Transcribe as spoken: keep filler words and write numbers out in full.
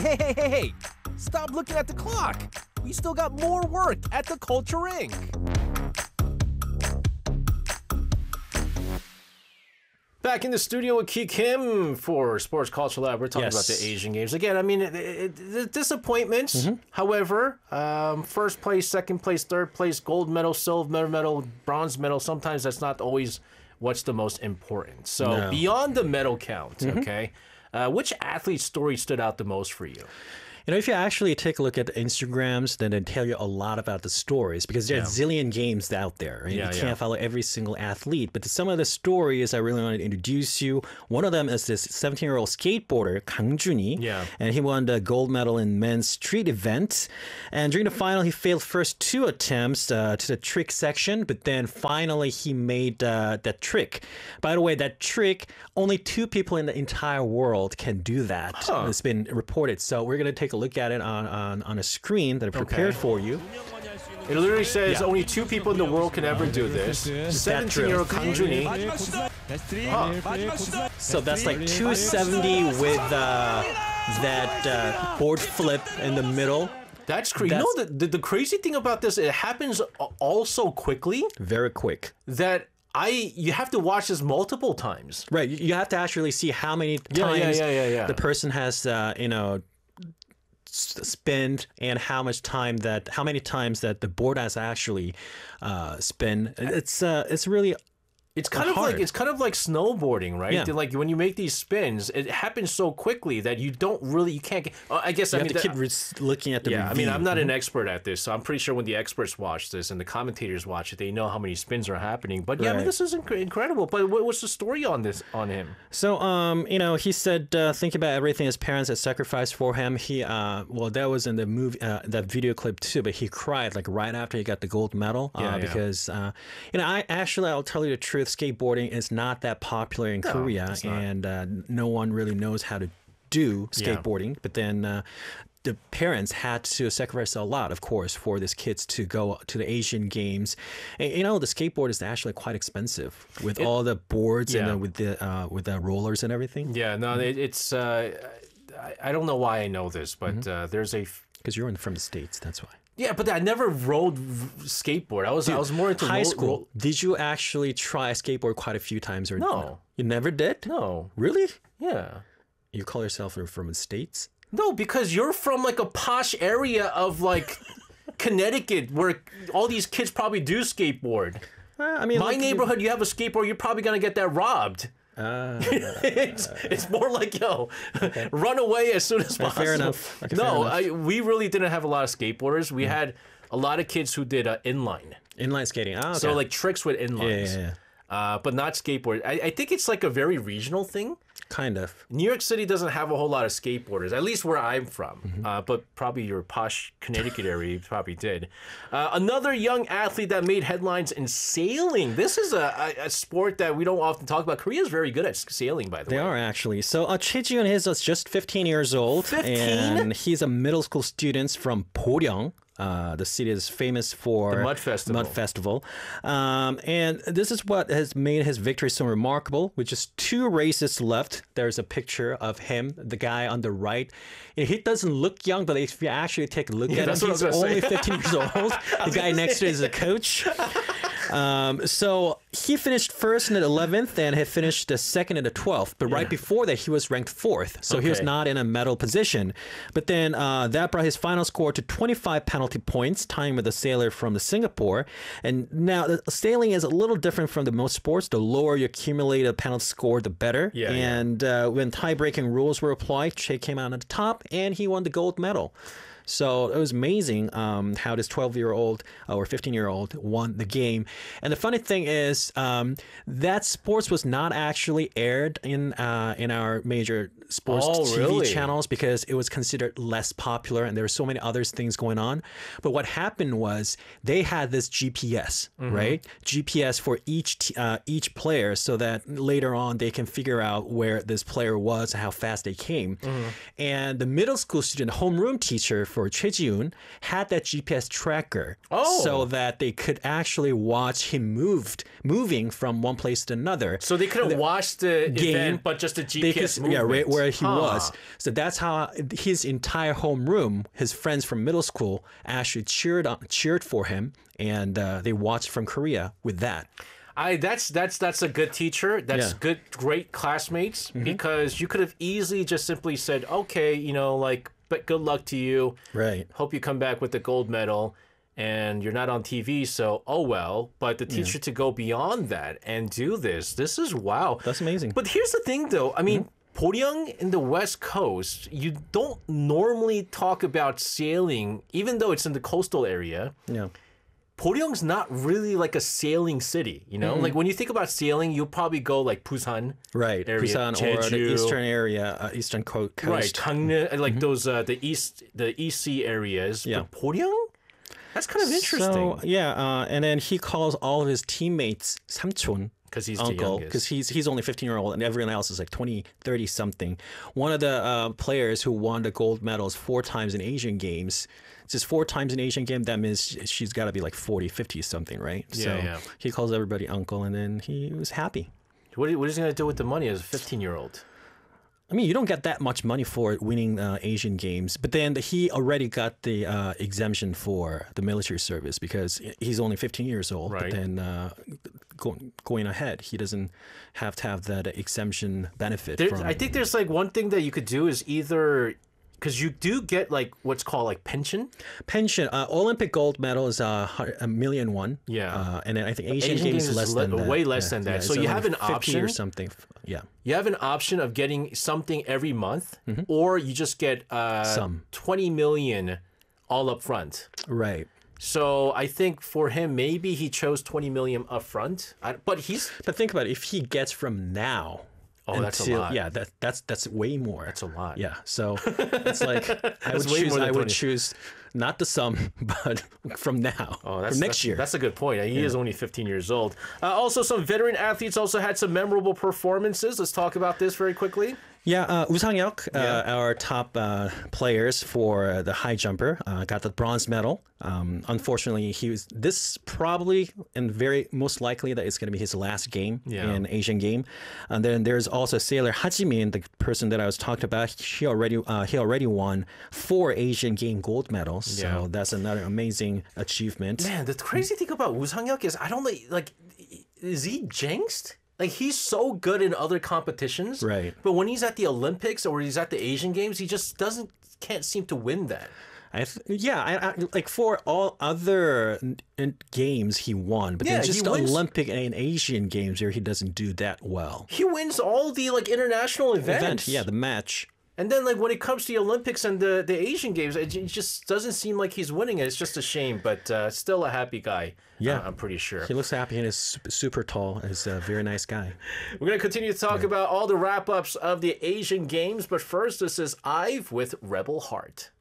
hey, hey, hey, hey! Stop looking at the clock! We still got more work at the Culture Incorporated. Back in the studio with Ki Kim for Sports Culture Lab. We're talking Yes. about the Asian Games. Again, I mean, it, it, it, disappointments. Mm-hmm. However, um, first place, second place, third place, gold medal, silver medal, bronze medal, sometimes that's not always what's the most important. So No. beyond the medal count, Mm-hmm. okay, uh, which athlete story stood out the most for you? You know, if you actually take a look at the Instagrams, then they tell you a lot about the stories because there are Yeah. a zillion games out there. And Yeah, you can't yeah. follow every single athlete. But some of the stories I really want to introduce you. One of them is this seventeen-year-old skateboarder, Kang Junhee. Yeah. And he won the gold medal in men's street event. And during the final, he failed first two attempts uh, to the trick section, but then finally he made uh, that trick. By the way, that trick, only two people in the entire world can do that. Huh. It's been reported. So we're going to take a look at it on, on, on a screen that I prepared Okay. for you. It literally says Yeah. only two people in the world can ever do this. seventeen-year-old Kang Junhee. So that's like two seventy with uh, that uh, board flip in the middle. That's crazy. You know, the, the, the crazy thing about this, it happens all so quickly Very quick. that I you have to watch this multiple times. Right. You you have to actually see how many Yeah, times yeah, yeah, yeah, yeah. the person has, uh, you know, s- spent and how much time that, how many times that the board has actually uh, spin. It's uh, it's really It's kind of hard. like it's kind of like snowboarding, right? Yeah. Like when you make these spins, it happens so quickly that you don't really you can't get. Uh, I guess you I have mean to that- keep re- looking at the yeah, I mean, review. I'm not an expert at this, so I'm pretty sure when the experts watch this and the commentators watch it, they know how many spins are happening. But yeah, I mean, Right. this is inc- incredible. But what, what's the story on this on him? So, um, you know, he said, uh, think about everything his parents had sacrificed for him. He, uh, well, that was in the movie, uh, that video clip too, but he cried like right after he got the gold medal uh, Yeah, yeah. because, uh, you know, I actually, I'll tell you the truth, skateboarding is not that popular in Korea, it's not. and uh, no one really knows how to do skateboarding. But then uh, the parents had to sacrifice a lot, of course, for these kids to go to the Asian Games. And, you know, the skateboard is actually quite expensive with all the boards Yeah. and uh, with the uh, with the rollers and everything. Yeah, no, it, it's. Uh, I, I don't know why I know this, but uh, there's a. f- Because you're in, from the States, that's why. Yeah, but I never rode v- skateboard. I was I was more into High ro- school. ro- Did you actually try skateboard quite a few times? Or No. You never did? No. Really? Yeah. You call yourself from the States? No, because you're from like a posh area of like Connecticut where all these kids probably do skateboard. Uh, I mean, My like, neighborhood, you have a skateboard, you're probably gonna get that robbed. Uh, it's, it's more like, yo, run away as soon as possible. fair enough. Okay, fair no, enough. I, we really didn't have a lot of skateboarders. We had a lot of kids who did uh, inline. inline skating. Ah, okay. So like tricks with inlines. yeah, yeah, yeah. Uh, but not skateboard. I, I think it's like a very regional thing. Kind of. New York City doesn't have a whole lot of skateboarders, at least where I'm from. Mm-hmm. Uh, but probably your posh Connecticut area, you probably did. Uh, another young athlete that made headlines in sailing. This is a, a, a sport that we don't often talk about. Korea is very good at sailing, by the They way. are actually. So uh, Choi-Jiun is uh, just fifteen years old. fifteen? And he's a middle school student from Boryong. Uh, the city is famous for The Mud Festival. Mud Festival. Um, and this is what has made his victory so remarkable. With just two races left, there's a picture of him, the guy on the right. And he doesn't look young, but if you actually take a look Yeah, at him, that's what I he's was gonna only say. fifteen years old. The guy next to him is a coach. Um, so he finished first in the eleventh and had finished the second in the twelfth. But right Yeah. before that, he was ranked fourth. So he was Okay. not in a medal position. But then uh, that brought his final score to twenty-five penalty points, tying with the sailor from the Singapore. And now the sailing is a little different from the most sports. The lower you accumulate a penalty score, the better. Yeah, yeah. and uh, when tie-breaking rules were applied, Che came out on the top and he won the gold medal. So it was amazing um, how this twelve-year-old uh, or fifteen-year-old won the game. And the funny thing is um, that sports was not actually aired in uh, in our major sports Oh, T V really? channels because it was considered less popular and there were so many other things going on. But what happened was they had this G P S, Mm-hmm. right? G P S for each t- uh, each player so that later on they can figure out where this player was and how fast they came. Mm-hmm. And the middle school student, homeroom teacher for Choi-Jiun, had that G P S tracker Oh. so that they could actually watch him moved moving from one place to another. So they couldn't watch the game, event, but just the G They P S could- movement. yeah, right where he Huh. was. So that's how his entire homeroom, his friends from middle school, actually cheered on, cheered for him, and uh, they watched from Korea with that. I that's that's that's a good teacher. That's Yeah. Mm-hmm. good, great classmates because you could have easily just simply said, okay, you know, like, but good luck to you. Right. Hope you come back with the gold medal. And you're not on T V, so oh well. But the teacher to go beyond that and do this, this is wow. That's amazing. But here's the thing, though. I mean, Poryang in the West Coast, you don't normally talk about sailing, even though it's in the coastal area. Yeah. Poryang's not really like a sailing city, you know? Like when you think about sailing, you'll probably go like Busan, Right. area, Busan or the Jeju. eastern area, uh, eastern co- coast. right? Gangneung, like those uh, the east the East Sea areas. Yeah. But Poryang, that's kind of interesting So yeah, uh, and then he calls all of his teammates 삼촌, because he's the uncle, youngest. because he's he's only fifteen year old, and everyone else is like twenty, thirty something. One of the uh, players who won the gold medals four times in Asian Games. Just four times in Asian game, that means she's got to be like forty, fifty something, right? Yeah, so yeah. he calls everybody uncle, and then he was happy. What, what is he going to do with the money as a fifteen-year-old? I mean, you don't get that much money for winning uh, Asian Games, but then he already got the uh, exemption for the military service because he's only fifteen years old. Right. But then uh, go, going ahead, he doesn't have to have that exemption benefit. There, from, I think there's like one thing that you could do is either because you do get like what's called like pension. pension. Uh, Olympic gold medal is uh, hu- a million one. Yeah. Uh, and then I think Asian, Asian Games Games is is less le- than that. way less Yeah, than that. yeah, So it's you only have an fifty option. or something. Yeah. You have an option of getting something every month, or you just get uh, Some. twenty million all up front. Right. So I think for him, maybe he chose twenty million up front. I, but he's But think about it. If he gets from now. Oh, that's a until- lot. Yeah, that, that's that's way more. That's a lot. Yeah, so it's like I would way choose. more than I would twenty. choose not the sum, but from now, Oh, that's, from next that's, year. That's a good point. He is only fifteen years old. Uh, also, some veteran athletes also had some memorable performances. Let's talk about this very quickly. Yeah, uh, Woo Sang-hyuk, uh, Yeah. our top uh, players for the high jumper, uh, got the bronze medal. Um, unfortunately, he was this probably and very most likely that it's going to be his last game Yeah. in Asian game. And then there's also sailor Hajimin, the person that I was talking about. He already uh, he already won four Asian game gold medals, so Yeah. that's another amazing achievement. Man, the crazy thing about Woo Sang-hyuk is I don't like, like, is he jinxed? Like, he's so good in other competitions. Right. But when he's at the Olympics or he's at the Asian Games, he just doesn't, can't seem to win that. I th- yeah, I, I, like for all other n- n- games he won, but Yeah, then he just wins- Olympic and Asian games where he doesn't do that well. He wins all the, like, international events. Event, yeah, the match. And then, like, when it comes to the Olympics and the, the Asian Games, it j- it just doesn't seem like he's winning it. It's just a shame, but uh, still a happy guy. Yeah. uh, I'm pretty sure. He looks happy and is sup- super tall. He's a very nice guy. We're going to continue to talk about all the wrap-ups of the Asian Games, but first, this is Ive with Rebel Heart.